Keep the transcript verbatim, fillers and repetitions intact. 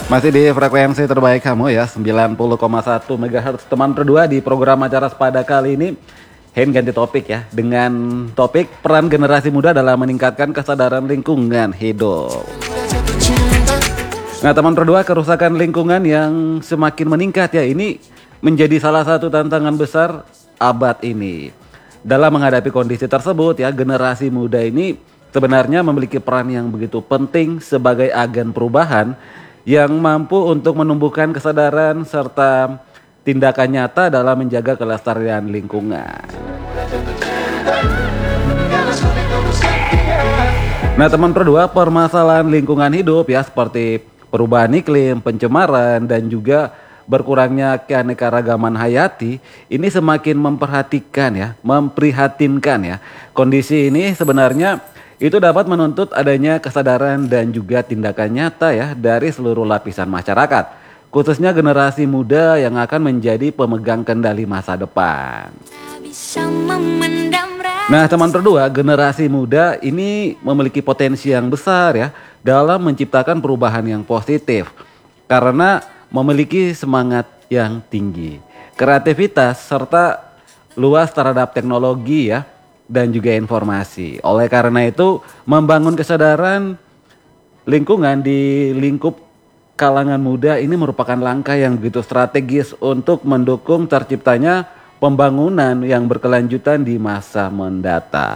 Masih di frekuensi terbaik kamu ya, sembilan puluh koma satu megahertz teman berdua di program acara Sepada kali ini. Hen ganti topik ya, dengan topik peran generasi muda dalam meningkatkan kesadaran lingkungan hidup. Nah teman berdua, kerusakan lingkungan yang semakin meningkat ya, ini menjadi salah satu tantangan besar abad ini. Dalam menghadapi kondisi tersebut ya, generasi muda ini sebenarnya memiliki peran yang begitu penting sebagai agen perubahan yang mampu untuk menumbuhkan kesadaran serta tindakan nyata dalam menjaga kelestarian lingkungan. Nah teman berdua, permasalahan lingkungan hidup ya seperti perubahan iklim, pencemaran dan juga berkurangnya keanekaragaman hayati ini semakin memperhatikan ya, memprihatinkan ya. Kondisi ini sebenarnya itu dapat menuntut adanya kesadaran dan juga tindakan nyata ya dari seluruh lapisan masyarakat, khususnya generasi muda yang akan menjadi pemegang kendali masa depan. Nah teman berdua, generasi muda ini memiliki potensi yang besar ya dalam menciptakan perubahan yang positif karena memiliki semangat yang tinggi, kreativitas serta luas terhadap teknologi ya dan juga informasi. Oleh karena itu, membangun kesadaran lingkungan di lingkup kalangan muda ini merupakan langkah yang begitu strategis untuk mendukung terciptanya pembangunan yang berkelanjutan di masa mendatang.